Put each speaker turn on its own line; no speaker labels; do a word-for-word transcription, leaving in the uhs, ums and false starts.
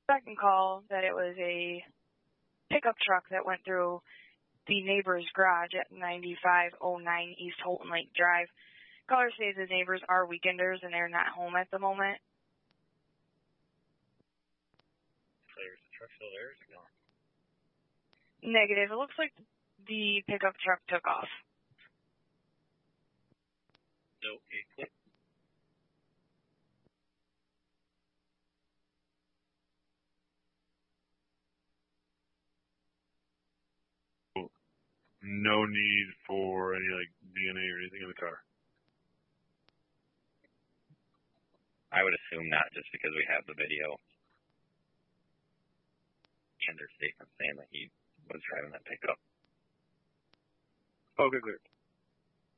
second call that it was a pickup truck that went through the neighbor's garage at ninety-five oh nine East Holton Lake Drive. Caller says his neighbors are weekenders and they're not home at the moment.
So is the truck still there? Or is it gone?
Negative. It looks like the pickup truck took off.
No, a clip.
No need for any like D N A or anything in the car.
I would assume not, just because we have the video and their statement saying that he was driving that pickup.
Okay, clear.